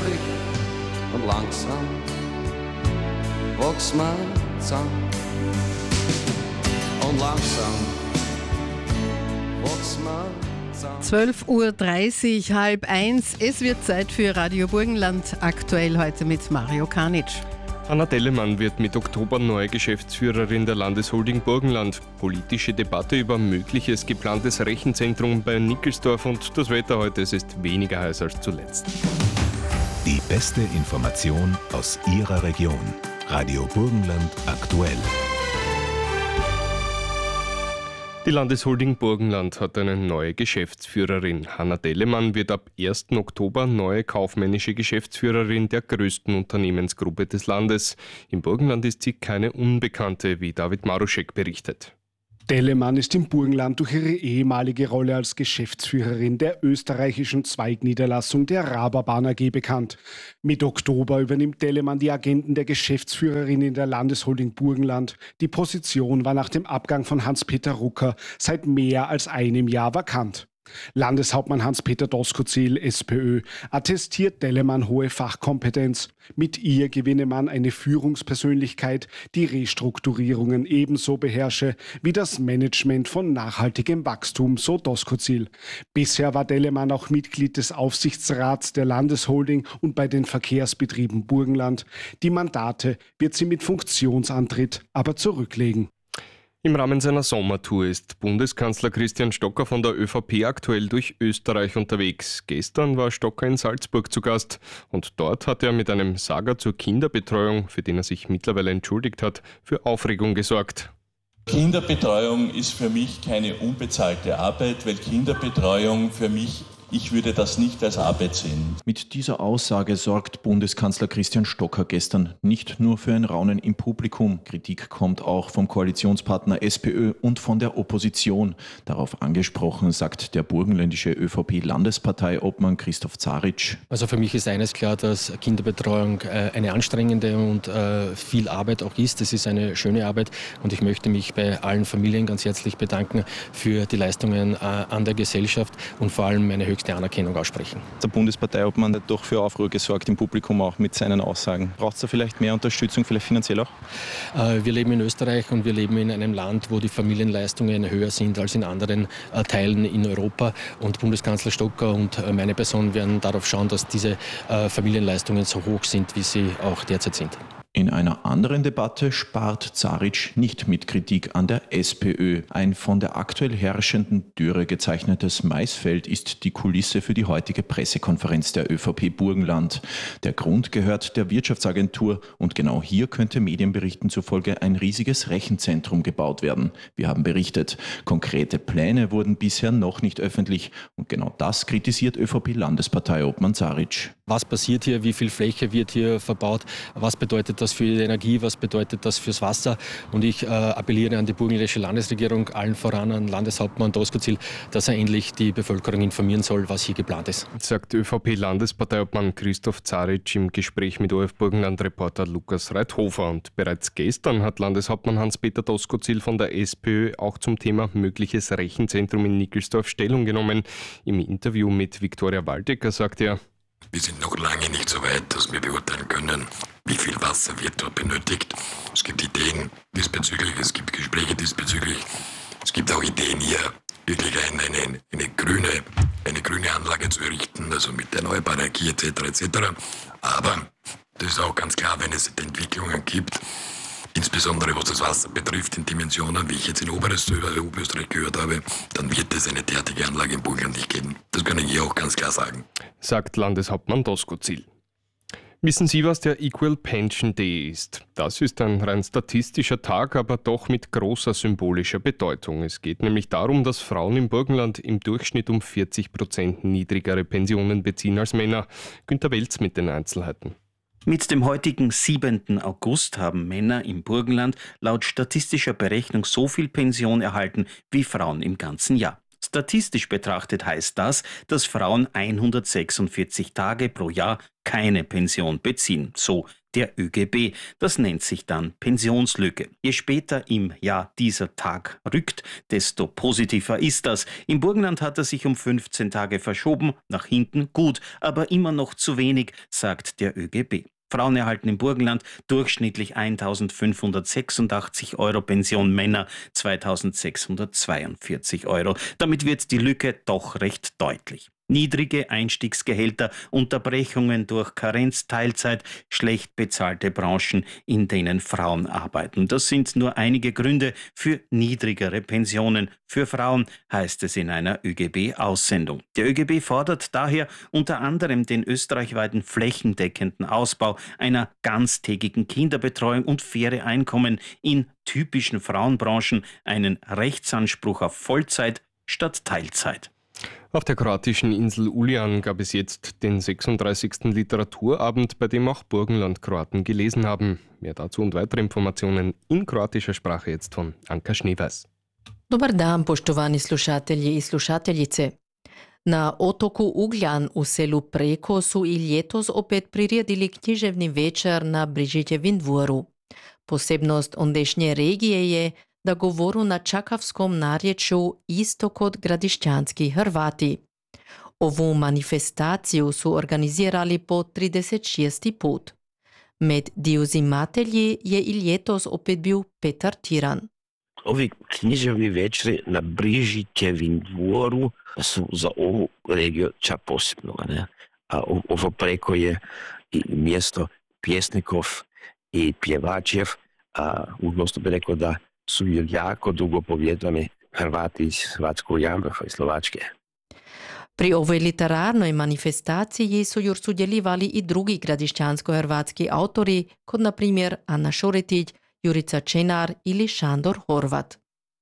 traurig und langsam wachsen wir zusammen. Und langsam wachsen wir zusammen. 12.30 Uhr, 12:30. Es wird Zeit für Radio Burgenland. Aktuell heute mit Mario Kanic. Hanna Dellemann wird mit Oktober neue Geschäftsführerin der Landesholding Burgenland. Politische Debatte über mögliches geplantes Rechenzentrum bei Nickelsdorf und das Wetter heute, es ist weniger heiß als zuletzt. Die beste Information aus Ihrer Region. Radio Burgenland aktuell. Die Landesholding Burgenland hat eine neue Geschäftsführerin. Hanna Dellemann wird ab 1. Oktober neue kaufmännische Geschäftsführerin der größten Unternehmensgruppe des Landes. Im Burgenland ist sie keine Unbekannte, wie David Maruschek berichtet. Dellemann ist im Burgenland durch ihre ehemalige Rolle als Geschäftsführerin der österreichischen Zweigniederlassung der Raberbahn AG bekannt. Mit Oktober übernimmt Dellemann die Agenten der Geschäftsführerin in der Landesholding Burgenland. Die Position war nach dem Abgang von Hans-Peter Rucker seit mehr als einem Jahr vakant. Landeshauptmann Hans-Peter Doskozil, SPÖ, attestiert Dellemann hohe Fachkompetenz. Mit ihr gewinne man eine Führungspersönlichkeit, die Restrukturierungen ebenso beherrsche wie das Management von nachhaltigem Wachstum, so Doskozil. Bisher war Dellemann auch Mitglied des Aufsichtsrats der Landesholding und bei den Verkehrsbetrieben Burgenland. Die Mandate wird sie mit Funktionsantritt aber zurücklegen. Im Rahmen seiner Sommertour ist Bundeskanzler Christian Stocker von der ÖVP aktuell durch Österreich unterwegs. Gestern war Stocker in Salzburg zu Gast und dort hat er mit einem Saga zur Kinderbetreuung, für den er sich mittlerweile entschuldigt hat, für Aufregung gesorgt. Kinderbetreuung ist für mich keine unbezahlte Arbeit, weil Kinderbetreuung für mich, ich würde das nicht als Arbeit sehen. Mit dieser Aussage sorgt Bundeskanzler Christian Stocker gestern nicht nur für ein Raunen im Publikum. Kritik kommt auch vom Koalitionspartner SPÖ und von der Opposition. Darauf angesprochen sagt der burgenländische ÖVP-Landesparteiobmann Christoph Zaric. Also für mich ist eines klar, dass Kinderbetreuung eine anstrengende und viel Arbeit auch ist. Es ist eine schöne Arbeit und ich möchte mich bei allen Familien ganz herzlich bedanken für die Leistungen an der Gesellschaft und vor allem meine höchste Anerkennung aussprechen. Der Bundesparteiobmann hat doch für Aufruhr gesorgt im Publikum auch mit seinen Aussagen. Braucht es da vielleicht mehr Unterstützung, vielleicht finanziell auch? Wir leben in Österreich und wir leben in einem Land, wo die Familienleistungen höher sind als in anderen Teilen in Europa. Und Bundeskanzler Stocker und meine Person werden darauf schauen, dass diese Familienleistungen so hoch sind, wie sie auch derzeit sind. In einer anderen Debatte spart Zaric nicht mit Kritik an der SPÖ. Ein von der aktuell herrschenden Dürre gezeichnetes Maisfeld ist die Kulisse für die heutige Pressekonferenz der ÖVP Burgenland. Der Grund gehört der Wirtschaftsagentur und genau hier könnte Medienberichten zufolge ein riesiges Rechenzentrum gebaut werden. Wir haben berichtet, konkrete Pläne wurden bisher noch nicht öffentlich und genau das kritisiert ÖVP-Landesparteiobmann Zaric. Was passiert hier? Wie viel Fläche wird hier verbaut? Was bedeutet das für die Energie? Was bedeutet das fürs Wasser? Und ich appelliere an die burgenländische Landesregierung, allen voran an Landeshauptmann Doskozil, dass er endlich die Bevölkerung informieren soll, was hier geplant ist. Sagt ÖVP-Landesparteiobmann Christoph Zaric im Gespräch mit ORF Burgenland-Reporter Lukas Reithofer. Und bereits gestern hat Landeshauptmann Hans-Peter Doskozil von der SPÖ auch zum Thema mögliches Rechenzentrum in Nickelsdorf Stellung genommen. Im Interview mit Viktoria Waldecker sagt er: Wir sind noch lange nicht so weit, dass wir beurteilen können, wie viel Wasser wird dort benötigt. Es gibt Ideen diesbezüglich, es gibt Gespräche diesbezüglich. Es gibt auch Ideen hier, wirklich eine grüne Anlage zu errichten, also mit erneuerbarer Energie etc. Aber das ist auch ganz klar, wenn es Entwicklungen gibt, insbesondere was das Wasser betrifft, in Dimensionen, wie ich jetzt in Oberösterreich gehört habe, dann wird es eine derartige Anlage im Burgenland nicht geben. Das kann ich hier auch ganz klar sagen. Sagt Landeshauptmann Doskozil. Wissen Sie, was der Equal Pension Day ist? Das ist ein rein statistischer Tag, aber doch mit großer symbolischer Bedeutung. Es geht nämlich darum, dass Frauen im Burgenland im Durchschnitt um 40% niedrigere Pensionen beziehen als Männer. Günter Welz mit den Einzelheiten. Mit dem heutigen 7. August haben Männer im Burgenland laut statistischer Berechnung so viel Pension erhalten wie Frauen im ganzen Jahr. Statistisch betrachtet heißt das, dass Frauen 146 Tage pro Jahr keine Pension beziehen, so der ÖGB. Das nennt sich dann Pensionslücke. Je später im Jahr dieser Tag rückt, desto positiver ist das. Im Burgenland hat er sich um 15 Tage verschoben, nach hinten gut, aber immer noch zu wenig, sagt der ÖGB. Frauen erhalten im Burgenland durchschnittlich 1.586 Euro Pension, Männer 2.642 Euro. Damit wird die Lücke doch recht deutlich. Niedrige Einstiegsgehälter, Unterbrechungen durch Karenz, Teilzeit, schlecht bezahlte Branchen, in denen Frauen arbeiten. Das sind nur einige Gründe für niedrigere Pensionen für Frauen, heißt es in einer ÖGB-Aussendung. Der ÖGB fordert daher unter anderem den österreichweiten flächendeckenden Ausbau einer ganztägigen Kinderbetreuung und faire Einkommen in typischen Frauenbranchen, einen Rechtsanspruch auf Vollzeit statt Teilzeit. Auf der kroatischen Insel Ulian gab es jetzt den 36. Literaturabend, bei dem auch Burgenland-Kroaten gelesen haben. Mehr dazu und weitere Informationen in kroatischer Sprache jetzt von Anka Schneeweiß. Dobar dan, poštovani slušatelji i slušateljice. Na otoku Ugljan u selu Preko su i ljetos opet priredili književni večer na Brižićevim dvoru. Posebnost ondešnje regije je da govoru na čakavskom narječju isto kod gradišćanski Hrvati. Ovu manifestaciju su organizirali po 36. put. Med diuzimatelji je i ljetos opet bio Petar Tiran. Ovi književni večeri na Brižićevim dvoru su za ovu regiju čak posebno. Ne? A ovo Preko je i mjesto pjesnikov i pjevačev. Odnosno bi rekao da su jako dugo povjedani Hrvati iz Hrvatskog Jamrova i Slovačke. Pri ovoj literarnoj manifestaciji su joj sudjelovali i drugi gradišćansko-hrvatski autori, kod na primjer Ana Šoretić, Jurica Čenar ili Šandor Horvat.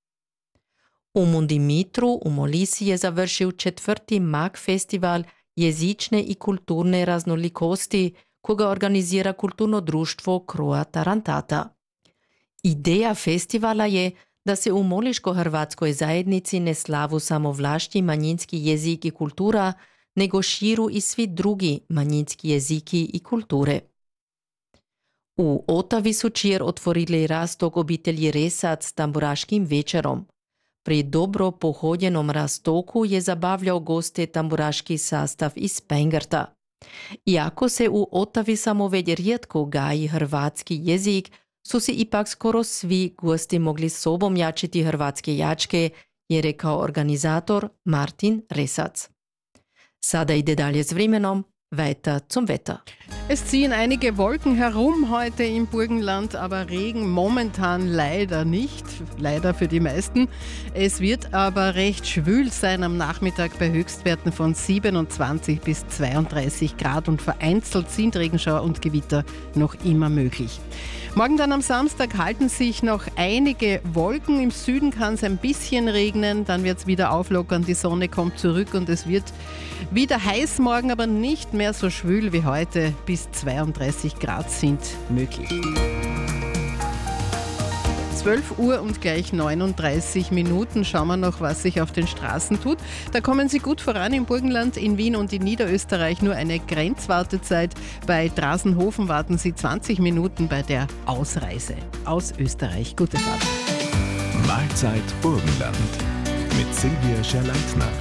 U Mundimitru u Molisi je završil 4. MAG festival jezične i kulturne raznolikosti, koga organizira kulturno društvo Croa Tarantata. Ideja festivala je da se u moliško-hrvatskoj zajednici ne slavu samo vlaški manjinski jezik i kultura, nego širu i svi drugi manjinski jeziki i kulture. U Otavi su čir otvorili rastok obitelji Resac s tamburaškim večerom. Pri dobro pohodjenom rastoku je zabavljao goste tamburaški sastav iz Pengerta. Iako se u Otavi samo već rijetko gaji hrvatski jezik, su si ipak skoro svi gosti mogli sobom jačiti hrvatske jačke, je rekao organizator Martin Resac. Sada ide dalje s vremenom, weiter zum Wetter. Es ziehen einige Wolken herum heute im Burgenland, aber Regen momentan leider nicht, leider für die meisten. Es wird aber recht schwül sein am Nachmittag bei Höchstwerten von 27 bis 32 Grad und vereinzelt sind Regenschauer und Gewitter noch immer möglich. Morgen dann am Samstag halten sich noch einige Wolken. Im Süden kann es ein bisschen regnen, dann wird es wieder auflockern, die Sonne kommt zurück und es wird wieder heiß morgen, aber nicht mehr so schwül wie heute. Bis 32 Grad sind möglich. 12 Uhr und gleich 39 Minuten. Schauen wir noch, was sich auf den Straßen tut. Da kommen Sie gut voran im Burgenland, in Wien und in Niederösterreich nur eine Grenzwartezeit. Bei Drasenhofen warten Sie 20 Minuten bei der Ausreise aus Österreich. Gute Fahrt. Mahlzeit Burgenland mit Silvia Scherleitner.